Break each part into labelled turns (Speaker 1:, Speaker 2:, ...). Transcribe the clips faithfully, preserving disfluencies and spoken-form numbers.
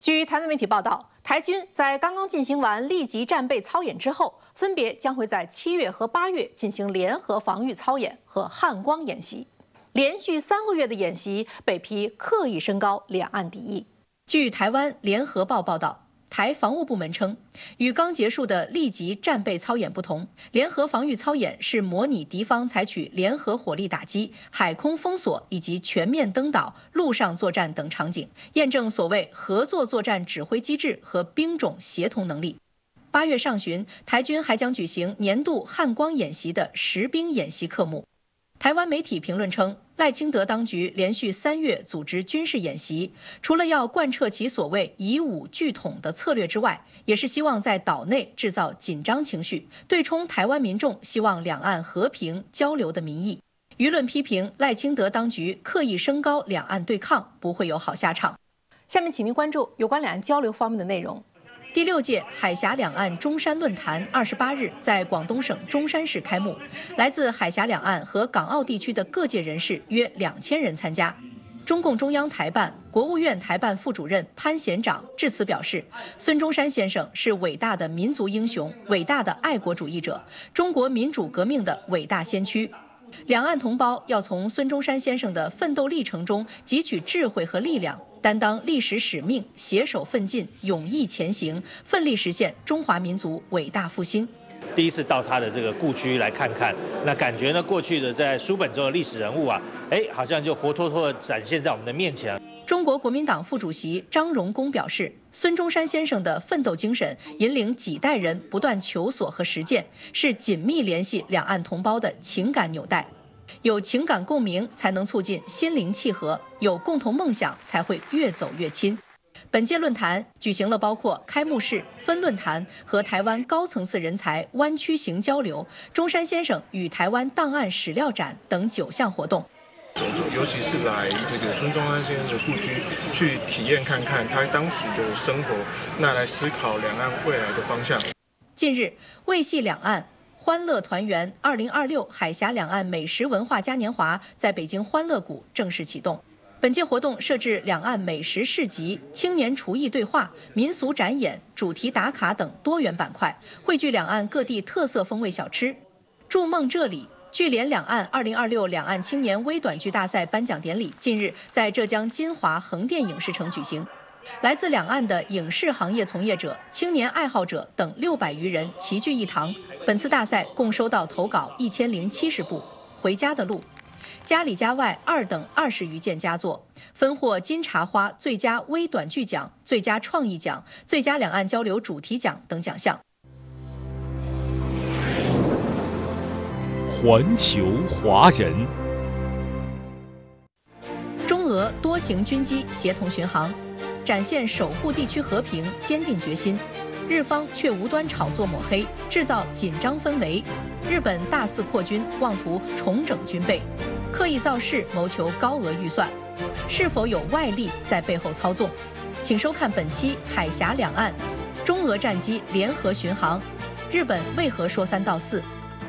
Speaker 1: 据台湾媒体报道，台军在刚刚进行完立即战备操演之后，分别将会在七月和八月进行联合防御操演和汉光演习。连续三个月的演习，北批刻意升高两岸敌意。据台湾联合报报道，台防务部门称，与刚结束的立即战备操演不同，联合防御操演是模拟敌方采取联合火力打击、海空封锁以及全面登岛、陆上作战等场景，验证所谓合作作战指挥机制和兵种协同能力。八月上旬，台军还将举行年度汉光演习的实兵演习科目。台湾媒体评论称，赖清德当局连续三月组织军事演习，除了要贯彻其所谓以武拒统的策略之外，也是希望在岛内制造紧张情绪，对冲台湾民众希望两岸和平交流的民意。舆论批评赖清德当局刻意升高两岸对抗，不会有好下场。下面请您关注有关两岸交流方面的内容。第六届海峡两岸中山论坛二十八日在广东省中山市开幕，来自海峡两岸和港澳地区的各界人士约两千人参加。中共中央台办、国务院台办副主任潘贤长致辞表示，孙中山先生是伟大的民族英雄、伟大的爱国主义者，中国民主革命的伟大先驱。两岸同胞要从孙中山先生的奋斗历程中汲取智慧和力量，担当历史使命，携手奋进，勇毅前行，奋力实现中华民族伟大复兴。
Speaker 2: 第一次到他的这个故居来看看，那感觉呢，过去的在书本中的历史人物啊，哎，好像就活脱脱的展现在我们的面前。
Speaker 1: 中国国民党副主席张荣恭表示，孙中山先生的奋斗精神引领几代人不断求索和实践，是紧密联系两岸同胞的情感纽带。有情感共鸣，才能促进心灵契合；有共同梦想，才会越走越亲。本届论坛举行了包括开幕式、分论坛和台湾高层次人才湾区行交流、中山先生与台湾档案史料展等九项活动。
Speaker 3: 走走，尤其是来这个孙中山先生的故居，去体验看看他当时的生活，那来思考两岸未来的方向。
Speaker 1: 近日，为系两岸欢乐团圆二零二六海峡两岸美食文化嘉年华在北京欢乐谷正式启动。本届活动设置两岸美食市集、青年厨艺对话、民俗展演、主题打卡等多元板块，汇聚两岸各地特色风味小吃。筑梦这里聚联两岸二零二六两岸青年微短剧大赛颁奖典礼近日在浙江金华横店影视城举行。来自两岸的影视行业从业者、青年爱好者等六百余人齐聚一堂。本次大赛共收到投稿一千零七十部，《回家的路》、家里家外二等二十余件佳作，分获金茶花最佳微短剧奖、最佳创意奖、最佳两岸交流主题奖等奖项。
Speaker 4: 环球华人，
Speaker 1: 中俄多型军机协同巡航，展现守护地区和平坚定决心。日方却无端炒作抹黑，制造紧张氛围。日本大肆扩军，妄图重整军备，刻意造势，谋求高额预算，是否有外力在背后操纵？请收看本期海峡两岸中俄战机联合巡航，日本为何说三道四？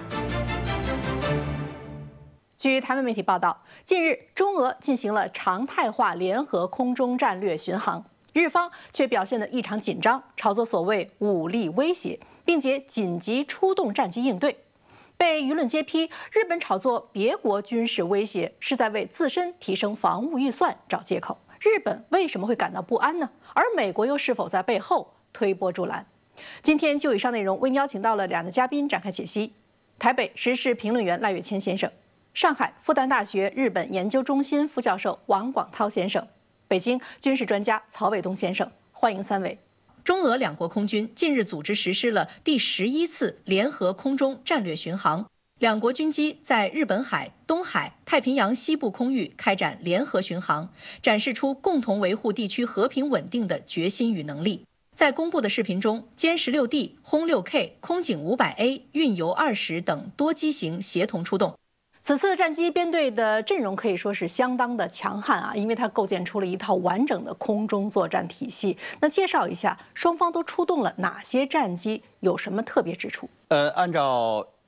Speaker 1: 据台湾媒体报道，近日中俄进行了常态化联合空中战略巡航。日方却表现得异常紧张，炒作所谓武力威胁，并且紧急出动战机应对。被舆论揭批，日本炒作别国军事威胁是在为自身提升防务预算找借口。日本为什么会感到不安呢？而美国又是否在背后推波助澜？今天就以上内容为您邀请到了两岸的嘉宾展开解析：台北时事评论员赖岳谦先生，上海复旦大学日本研究中心副教授王广涛先生，北京军事专家曹伟东先生，欢迎三位。中俄两国空军近日组织实施了第十一次联合空中战略巡航，两国军机在日本海、东海、太平洋西部空域开展联合巡航，展示出共同维护地区和平稳定的决心与能力。在公布的视频中，歼十六 D、轰六 K、空警五百 A、运油二十等多机型协同出动。此次战机编队的阵容可以说是相当的强悍啊，因为它构建出了一套完整的空中作战体系。那介绍一下，双方都出动了哪些战机，有什么特别之处？
Speaker 5: 呃，按照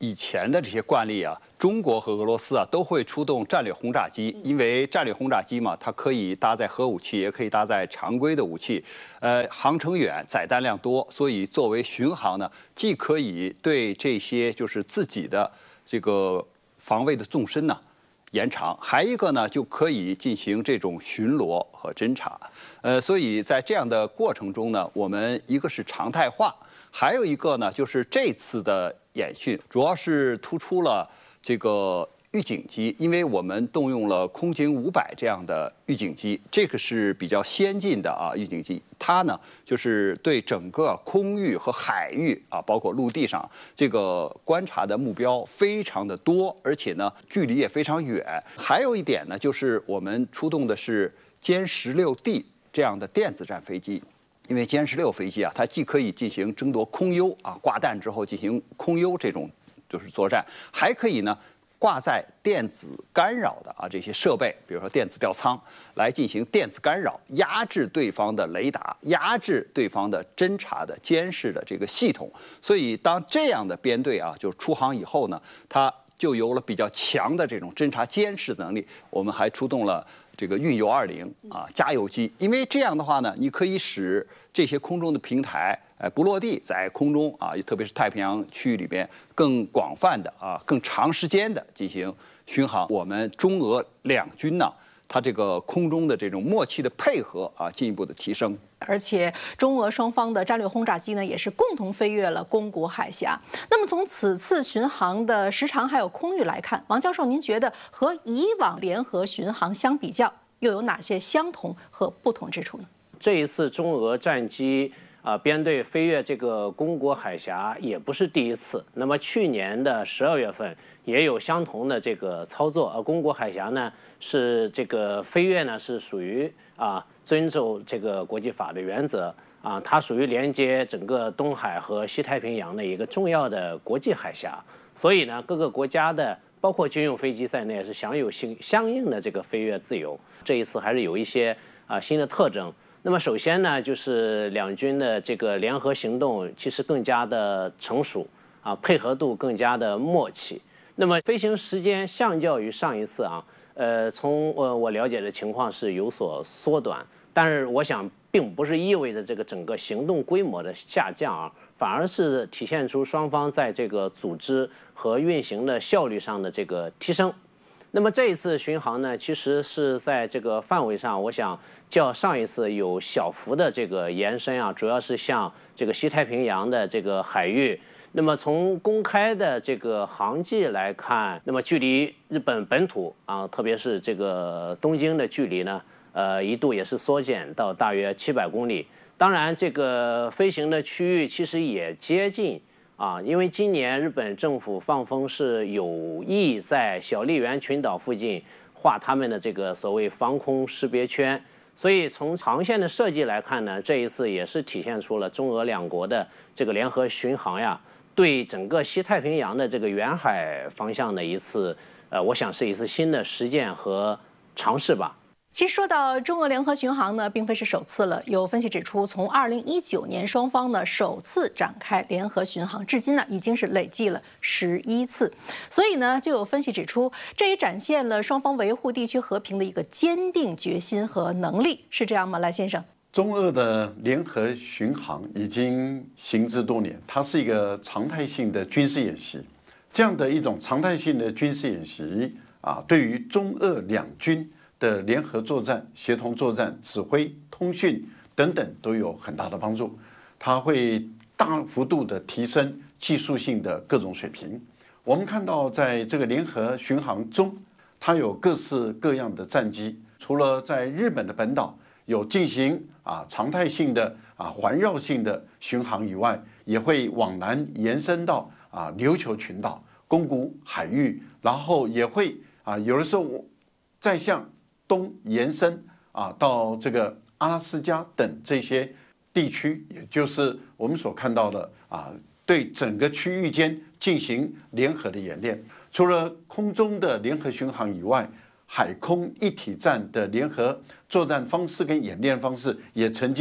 Speaker 5: 以前的这些惯例啊，中国和俄罗斯啊都会出动战略轰炸机，因为战略轰炸机嘛，它可以搭载核武器，也可以搭载常规的武器，呃，航程远，载弹量多，所以作为巡航呢，既可以对这些就是自己的这个防卫的纵深呢延长，还一个呢就可以进行这种巡逻和侦察，呃，所以在这样的过程中呢，我们一个是常态化。还有一个呢，就是这次的演训主要是突出了这个预警机，因为我们动用了空警五百这样的预警机，这个是比较先进的啊预警机，它呢就是对整个空域和海域啊，包括陆地上这个观察的目标非常的多，而且呢距离也非常远。还有一点呢，就是我们出动的是歼十六 D 这样的电子战飞机。因为歼十六飞机啊，它既可以进行争夺空优啊，挂弹之后进行空优这种就是作战，还可以呢挂载电子干扰的啊这些设备，比如说电子吊舱，来进行电子干扰，压制对方的雷达，压制对方的侦察的监视的这个系统。所以当这样的编队啊就出航以后呢，它就有了比较强的这种侦察监视能力。我们还出动了这个运油二零啊加油机，因为这样的话呢，你可以使这些空中的平台，哎不落地，在空中啊，特别是太平洋区域里边更广泛的啊、更长时间的进行巡航。我们中俄两军呢，它这个空中的这种默契的配合啊，进一步的提升。
Speaker 1: 而且中俄双方的战略轰炸机呢，也是共同飞越了宫古海峡。那么从此次巡航的时长还有空域来看，王教授，您觉得和以往联合巡航相比较，又有哪些相同和不同之处呢？
Speaker 6: 这一次中俄战机啊、呃、编队飞越这个宫古海峡也不是第一次。那么去年的十二月份也有相同的这个操作。而宫古海峡呢是这个飞越呢是属于啊。遵守这个国际法的原则啊，它属于连接整个东海和西太平洋的一个重要的国际海峡，所以呢，各个国家的包括军用飞机在内是享有相相应的这个飞越自由。这一次还是有一些啊新的特征。那么首先呢，就是两军的这个联合行动其实更加的成熟啊，配合度更加的默契。那么飞行时间相较于上一次啊。呃，从呃我了解的情况是有所缩短，但是我想并不是意味着这个整个行动规模的下降啊，反而是体现出双方在这个组织和运行的效率上的这个提升。那么这一次巡航呢，其实是在这个范围上，我想较上一次有小幅的这个延伸啊，主要是向这个西太平洋的这个海域。那么从公开的这个航迹来看，那么距离日本本土啊，特别是这个东京的距离呢，呃，一度也是缩减到大约七百公里。当然，这个飞行的区域其实也接近啊，因为今年日本政府放风是有意在小笠原群岛附近画他们的这个所谓防空识别圈。所以从航线的设计来看呢，这一次也是体现出了中俄两国的这个联合巡航呀。对整个西太平洋的这个远海方向的一次，呃，我想是一次新的实践和尝试吧。
Speaker 1: 其实说到中俄联合巡航呢，并非是首次了。有分析指出，从二零一九年双方呢首次展开联合巡航，至今呢已经是累计了十一次。所以呢，就有分析指出，这也展现了双方维护地区和平的一个坚定决心和能力，是这样吗，赖先生？
Speaker 7: 中俄的联合巡航已经行之多年，它是一个常态性的军事演习。这样的一种常态性的军事演习啊，对于中俄两军的联合作战、协同作战、指挥、通讯等等都有很大的帮助。它会大幅度的提升技术性的各种水平。我们看到，在这个联合巡航中，它有各式各样的战机，除了在日本的本岛有进行啊常态性的啊环绕性的巡航以外，也会往南延伸到啊琉球群岛、宫古海域，然后也会啊有的时候再向东延伸啊到这个阿拉斯加等这些地区，也就是我们所看到的啊对整个区域间进行联合的演练。除了空中的联合巡航以外，海空一体战的联合作战方式跟演练方式也曾经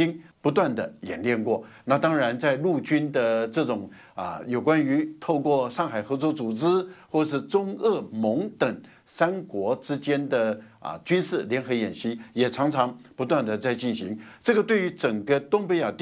Speaker 7: 不断的演练过。那当然，在陆军的这种啊，有关于透过上海合作组织或是中俄蒙等三国之间的啊军事联合演习，也常常不断的在进行。这个对于整个东北亚地